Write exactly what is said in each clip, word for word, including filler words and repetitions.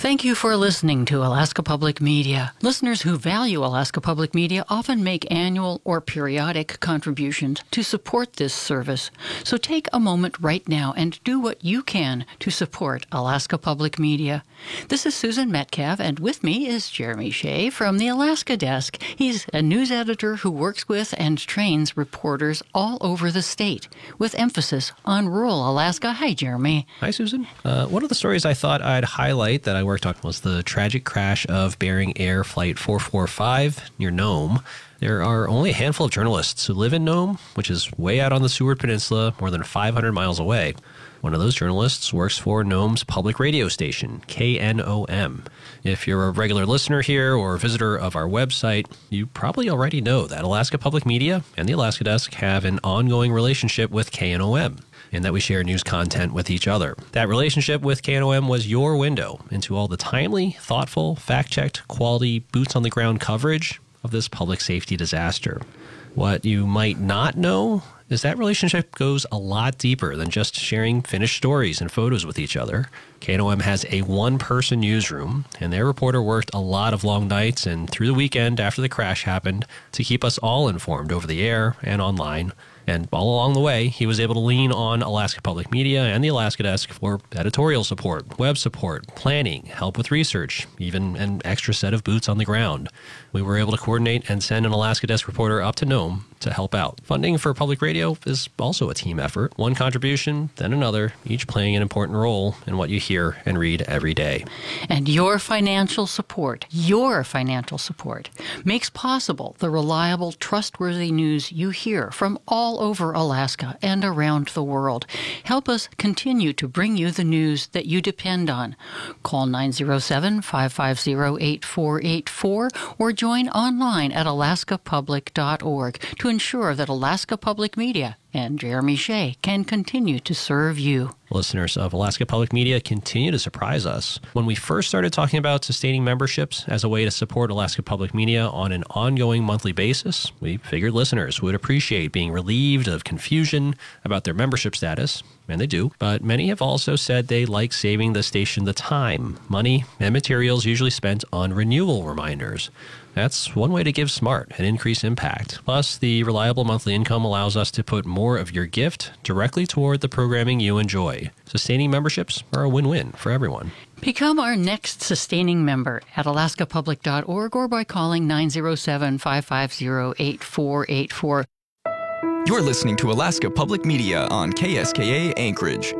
Thank you for listening to Alaska Public Media. Listeners who value Alaska Public Media often make annual or periodic contributions to support this service. So take a moment right now and do what you can to support Alaska Public Media. This is Susan Metcalf, and with me is Jeremy Shea from the Alaska Desk. He's a news editor who works with and trains reporters all over the state, with emphasis on rural Alaska. Hi, Jeremy. Hi, Susan. Uh, one of the stories I thought I'd highlight that I worked on was the tragic crash of Bering Air Flight four forty-five near Nome. There are only a handful of journalists who live in Nome, which is way out on the Seward Peninsula, more than five hundred miles away. One of those journalists works for Nome's public radio station, K N O M. If you're a regular listener here or a visitor of our website, you probably already know that Alaska Public Media and the Alaska Desk have an ongoing relationship with K N O M, and that we share news content with each other. That relationship with K N O M was your window into all the timely, thoughtful, fact-checked, quality, boots-on-the-ground coverage of this public safety disaster. What you might not know is that relationship goes a lot deeper than just sharing finished stories and photos with each other. K N O M has a one-person newsroom, and their reporter worked a lot of long nights and through the weekend after the crash happened to keep us all informed over the air and online. And all along the way, he was able to lean on Alaska Public Media and the Alaska Desk for editorial support, web support, planning, help with research, even an extra set of boots on the ground. We were able to coordinate and send an Alaska Desk reporter up to Nome to help out. Funding for public radio is also a team effort. One contribution, then another, each playing an important role in what you hear and read every day. And your financial support, your financial support, makes possible the reliable, trustworthy news you hear from all over Alaska and around the world. Help us continue to bring you the news that you depend on. Call nine oh seven, five five zero, eight four eight four or join online at alaska public dot org to ensure that Alaska Public Media and Jeremy Shea can continue to serve you. Listeners of Alaska Public Media continue to surprise us. When we first started talking about sustaining memberships as a way to support Alaska Public Media on an ongoing monthly basis, we figured listeners would appreciate being relieved of confusion about their membership status, and they do. But many have also said they like saving the station the time, money, and materials usually spent on renewal reminders. That's one way to give smart and increase impact. Plus, the reliable monthly income allows us to put more of your gift directly toward the programming you enjoy. Sustaining memberships are a win-win for everyone. Become our next sustaining member at alaska public dot org or by calling nine oh seven, five five zero, eight four eight four. You're listening to Alaska Public Media on K S K A Anchorage.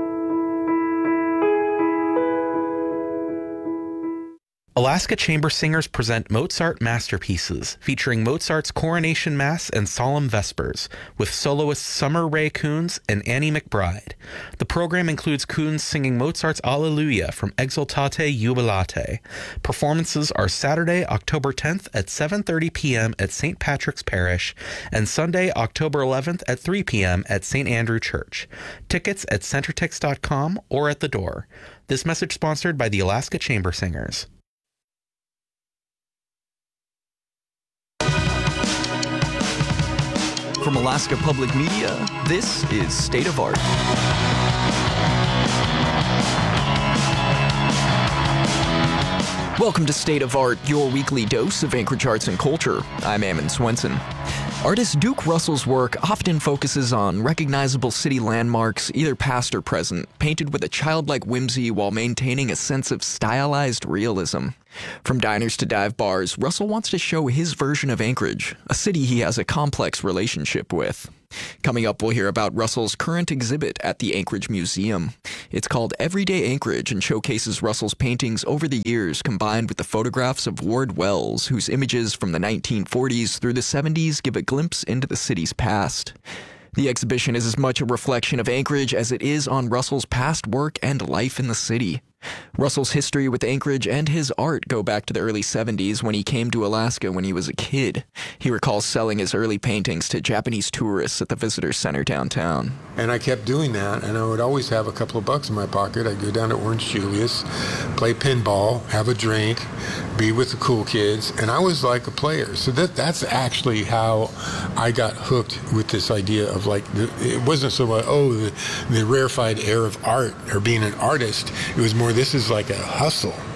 Alaska Chamber Singers present Mozart Masterpieces, featuring Mozart's Coronation Mass and Solemn Vespers, with soloists Summer Rae Coons and Annie McBride. The program includes Coons singing Mozart's Alleluia from Exultate Jubilate. Performances are Saturday, October tenth at seven thirty p.m. at Saint Patrick's Parish and Sunday, October eleventh at three p.m. at Saint Andrew Church. Tickets at centertix dot com or at the door. This message sponsored by the Alaska Chamber Singers. From Alaska Public Media, this is State of Art. Welcome to State of Art, your weekly dose of Anchorage arts and culture. I'm Ammon Swenson. Artist Duke Russell's work often focuses on recognizable city landmarks, either past or present, painted with a childlike whimsy while maintaining a sense of stylized realism. From diners to dive bars, Russell wants to show his version of Anchorage, a city he has a complex relationship with. Coming up, we'll hear about Russell's current exhibit at the Anchorage Museum. It's called Everyday Anchorage and showcases Russell's paintings over the years combined with the photographs of Ward Wells, whose images from the nineteen forties through the seventies give a glimpse into the city's past. The exhibition is as much a reflection of Anchorage as it is on Russell's past work and life in the city. Russell's history with Anchorage and his art go back to the early seventies when he came to Alaska when he was a kid. He recalls selling his early paintings to Japanese tourists at the visitor center downtown. And I kept doing that, and I would always have a couple of bucks in my pocket. I'd go down to Orange Julius, play pinball, have a drink, be with the cool kids, and I was like a player. So that that's actually how I got hooked with this idea of like, the, it wasn't so much, oh, the, the rarefied air of art or being an artist. It was more, this is like a hustle.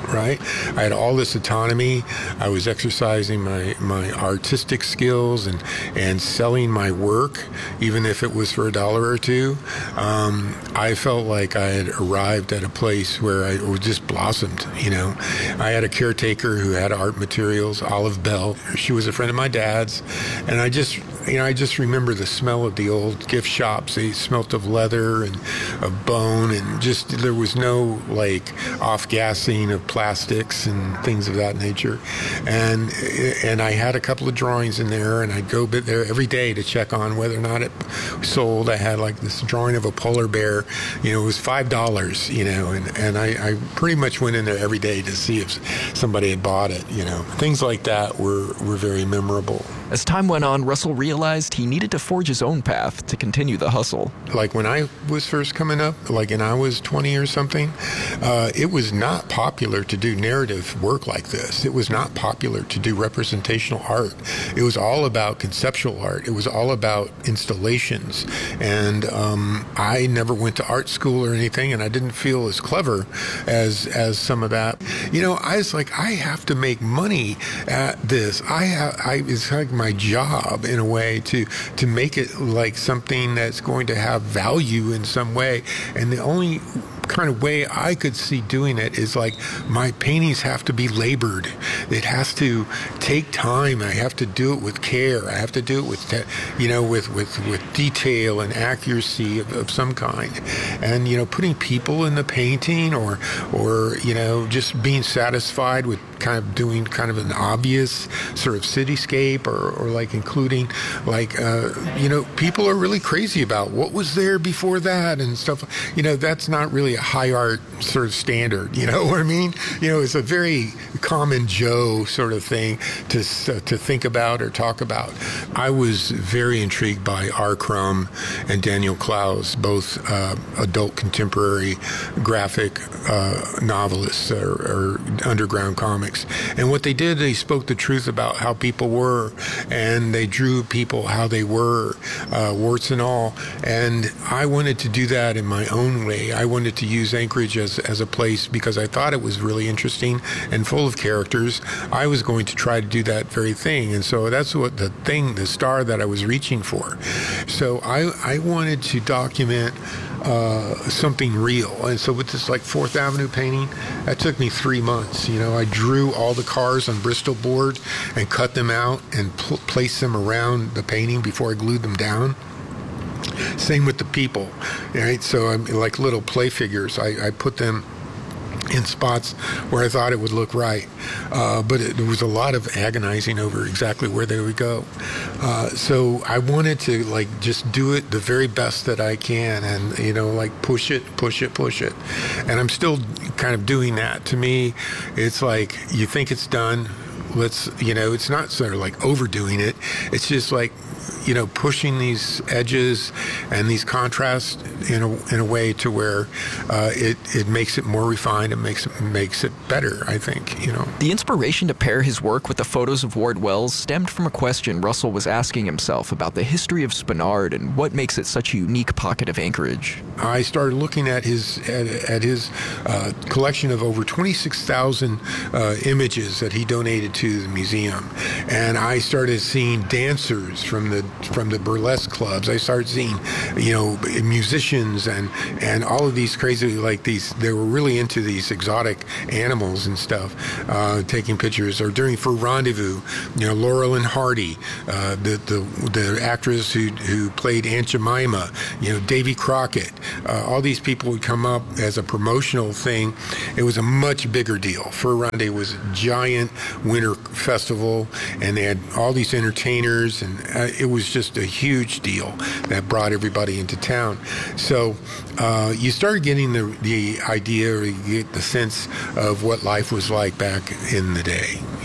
right? I had all this autonomy. I was exercising my, my artistic skills and, and selling my work, even if it was for a dollar or two. Um, I felt like I had arrived at a place where I just blossomed, you know. I had a caretaker who had art materials, Olive Bell. She was a friend of my dad's, and I just, you know, I just remember the smell of the old gift shops. They smelt of leather and of bone, and just there was no like off-gassing of plastics and things of that nature. And and I had a couple of drawings in there, and I'd go there every day to check on whether or not it sold. I had like this drawing of a polar bear, you know, it was five dollars, you know, and, and I, I pretty much went in there every day to see if somebody had bought it, you know. Things like that were, were very memorable. As time went on, Russell realized he needed to forge his own path to continue the hustle. Like when I was first coming up, like and I was twenty or something, uh, it was not popular to do narrative work like this. It was not popular to do representational art. It was all about conceptual art. It was all about installations. And um, I never went to art school or anything, and I didn't feel as clever as as some of that. You know, I was like, I have to make money at this. I have, I it's like my job in a way to to make it like something that's going to have value in some way. And the only kind of way I could see doing it is like my paintings have to be labored. It has to take time. I have to do it with care. I have to do it with, te- you know, with, with, with detail and accuracy of, of some kind. And, you know, putting people in the painting or, or, you know, just being satisfied with kind of doing kind of an obvious sort of cityscape or, or like including like, uh, you know, people are really crazy about what was there before that and stuff. You know, that's not really a high art sort of standard, you know what I mean? You know, it's a very common Joe sort of thing to uh, to think about or talk about. I was very intrigued by R. Crumb and Daniel Clowes, both uh, adult contemporary graphic uh, novelists or, or underground comics. And what they did, they spoke the truth about how people were, and they drew people how they were, uh, warts and all. And I wanted to do that in my own way. I wanted to use Anchorage as, as a place because I thought it was really interesting and full of characters. I was going to try to do that very thing. And so that's what the thing, the star that I was reaching for. So I, I wanted to document uh, something real. And so with this like Fourth Avenue painting, that took me three months. You know, I drew all the cars on Bristol board and cut them out and pl- placed them around the painting before I glued them down. Same with the people, right? So I'm like little play figures. I, I put them in spots where I thought it would look right. Uh, but it, there was a lot of agonizing over exactly where they would go. Uh, so I wanted to like just do it the very best that I can and, you know, like push it, push it, push it. And I'm still kind of doing that. To me, it's like you think it's done. Let's, you know, it's not sort of like overdoing it. It's just like, you know, pushing these edges and these contrasts in a in a way to where uh, it it makes it more refined and makes it makes it better. I think, you know. The inspiration to pair his work with the photos of Ward Wells stemmed from a question Russell was asking himself about the history of Spenard and what makes it such a unique pocket of Anchorage. I started looking at his at, at his uh, collection of over twenty-six thousand uh, images that he donated to the museum, and I started seeing dancers from the from the burlesque clubs. I started seeing, you know, musicians and and all of these crazy, like these, they were really into these exotic animals and stuff, uh, taking pictures. Or during For Rendezvous, you know, Laurel and Hardy, uh, the the the actress who who played Aunt Jemima, you know, Davy Crockett. Uh, all these people would come up as a promotional thing. It was a much bigger deal. For Rendezvous was a giant winter festival, and they had all these entertainers, and uh, it was just a huge deal that brought everybody into town. So uh, you start getting the the idea, or you get the sense of what life was like back in the day.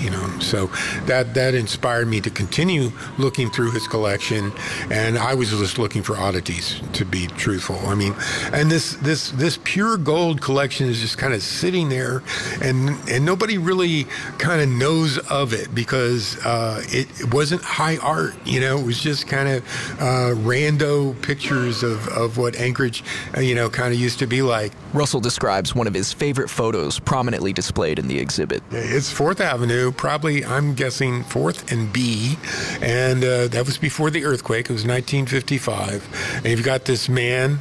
you know. So that that inspired me to continue looking through his collection, and I was just looking for oddities, to be truthful. I mean, and this this this pure gold collection is just kind of sitting there, and and nobody really kind of knows of it because uh, it, it wasn't high art, you know. It was just kind of uh, rando pictures of, of what Anchorage, uh, you know, kind of used to be like. Russell describes one of his favorite photos prominently displayed in the exhibit. It's Fourth Avenue, probably, I'm guessing, fourth and B, and uh, that was before the earthquake. It was nineteen fifty-five, and you've got this man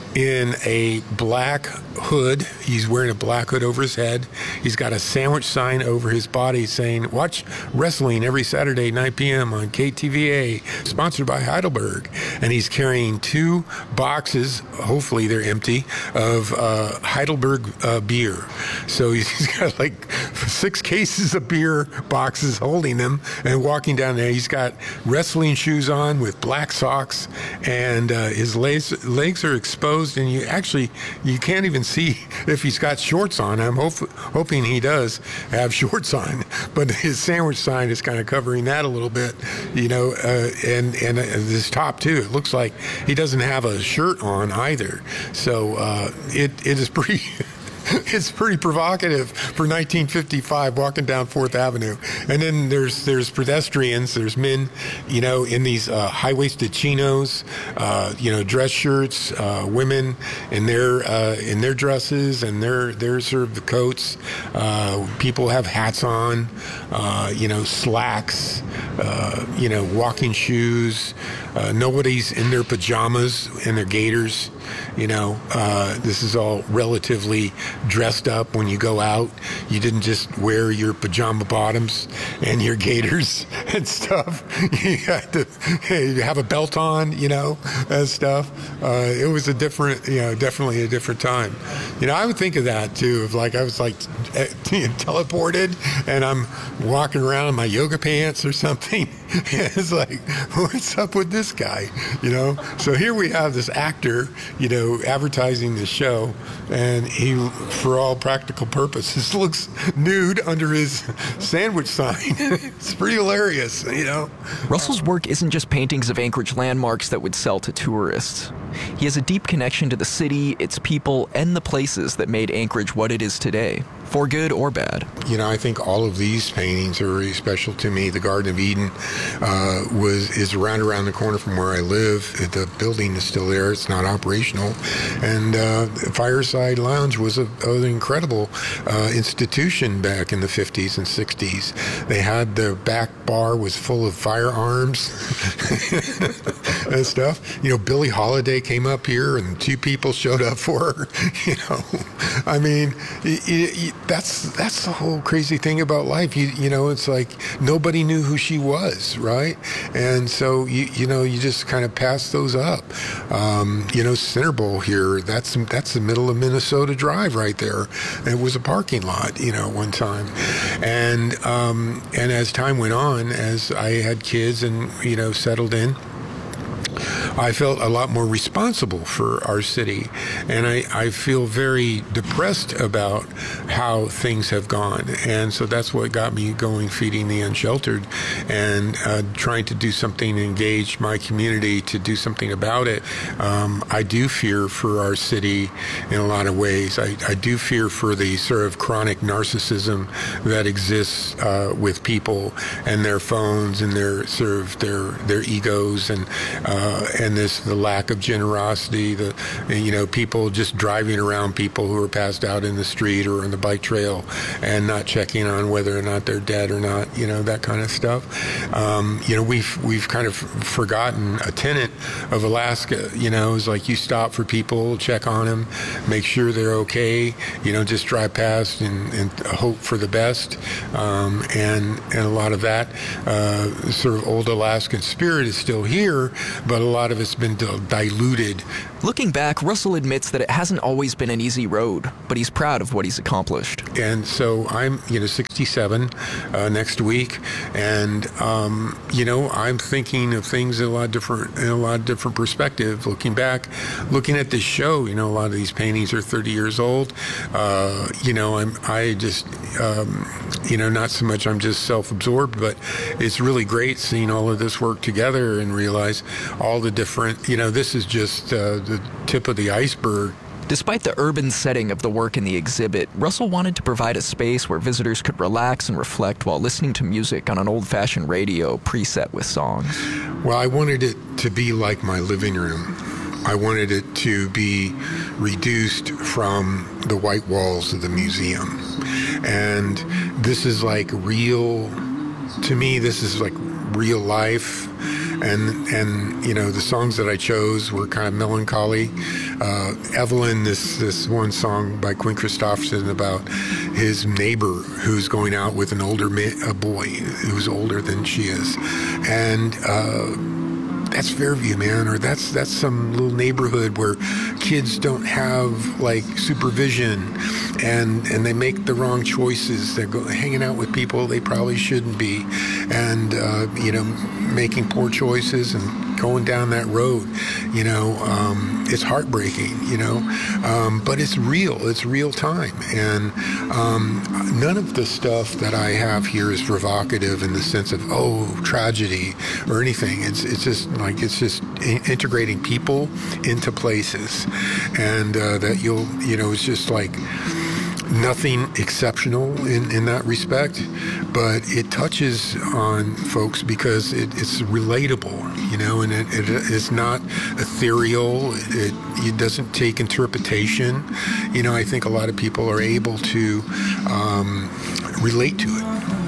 in a black hood. He's wearing a black hood over his head. He's got a sandwich sign over his body saying, "Watch wrestling every Saturday, nine p.m. on K T V A, sponsored by Heidelberg." And he's carrying two boxes, hopefully they're empty, of uh, Heidelberg uh, beer. So he's got like six cases of beer boxes holding them and walking down there. He's got wrestling shoes on with black socks, and uh, his legs, legs are exposed, and you actually, you can't even see if he's got shorts on. I'm hope, hoping he does have shorts on, but his sandwich sign is kind of covering that a little bit, you know, uh, and, and uh, this top too, it looks like he doesn't have a shirt on either. So uh, it it is pretty... It's pretty provocative for nineteen fifty-five, walking down Fourth Avenue. And then there's there's pedestrians, there's men, you know, in these uh, high-waisted chinos, uh, you know, dress shirts, uh, women in their uh, in their dresses and their their sort of the coats. Uh, people have hats on, uh, you know, slacks, uh, you know, walking shoes. Uh, nobody's in their pajamas and their gaiters. You know, uh, this is all relatively dressed up when you go out. You didn't just wear your pajama bottoms and your gaiters and stuff. You had to you have a belt on, you know, and stuff. Uh, it was a different, you know, definitely a different time. You know, I would think of that too, of like I was like teleported and I'm walking around in my yoga pants or something. It's like, what's up with this guy? You know? So here we have this actor, you know, advertising the show, and he, for all practical purposes, looks nude under his sandwich sign. It's pretty hilarious, you know? Russell's work isn't just paintings of Anchorage landmarks that would sell to tourists. He has a deep connection to the city, its people, and the places that made Anchorage what it is today, for good or bad. You know, I think all of these paintings are really special to me. The Garden of Eden uh, was is around around the corner from where I live. The building is still there. It's not operational. And uh, Fireside Lounge was a, an incredible uh, institution back in the fifties and sixties. They had the back bar was full of firearms and stuff. You know, Billie Holiday came up here and two people showed up for her. You know, I mean, it, it, that's that's the whole crazy thing about life. You you know, it's like nobody knew who she was, right? And so you you know you just kind of pass those up. Um, you know, Center Bowl here. That's that's the middle of Minnesota Drive right there. It was a parking lot, you know, one time, and um, and as time went on, as I had kids and you know settled in, I felt a lot more responsible for our city, and I, I feel very depressed about how things have gone. And so that's what got me going, Feeding the Unsheltered, and uh, trying to do something, engage my community to do something about it. Um, I do fear for our city in a lot of ways. I, I do fear for the sort of chronic narcissism that exists uh, with people and their phones and their sort of their their egos and uh, and this the lack of generosity, the you know people just driving around people who are passed out in the street or on the bike trail and not checking on whether or not they're dead or not, you know, that kind of stuff. Um, you know, we've we've kind of forgotten a tenet of Alaska. You know, is like you stop for people, check on them, make sure they're okay. You know, just drive past and, and hope for the best. Um, and and a lot of that uh, sort of old Alaskan spirit is still here, but a lot of of it's been dil- diluted. Looking back, Russell admits that it hasn't always been an easy road, but he's proud of what he's accomplished. And so I'm, you know, sixty-seven uh, next week, and um, you know, I'm thinking of things in a lot different, in a lot of different perspective. Looking back, looking at this show, you know, a lot of these paintings are thirty years old. Uh, you know, I'm, I just, um, you know, not so much I'm just self-absorbed, but it's really great seeing all of this work together and realize all the different, you know, this is just uh, the tip of the iceberg. Despite the urban setting of the work in the exhibit, Russell wanted to provide a space where visitors could relax and reflect while listening to music on an old-fashioned radio preset with songs. Well, I wanted it to be like my living room. I wanted it to be reduced from the white walls of the museum. And this is like real, to me, this is like real life. And, and you know, the songs that I chose were kind of melancholy. Uh, Evelyn, this, this one song by Quinn Christopherson about his neighbor who's going out with an older man, a boy who's older than she is. And uh, that's Fairview, man, or that's that's some little neighborhood where kids don't have like supervision, and and they make the wrong choices. They're go, hanging out with people they probably shouldn't be, and uh, you know, making poor choices and going down that road. You know, um, it's heartbreaking. You know, um, but it's real. It's real time, and um, none of the stuff that I have here is provocative in the sense of oh tragedy or anything. It's it's just like it's just integrating people into places, and uh, that you'll you know it's just like nothing exceptional in, in that respect, but it touches on folks because it, it's relatable, you know, and it, it is not ethereal. It, it doesn't take interpretation. You know, I think a lot of people are able to um, relate to it.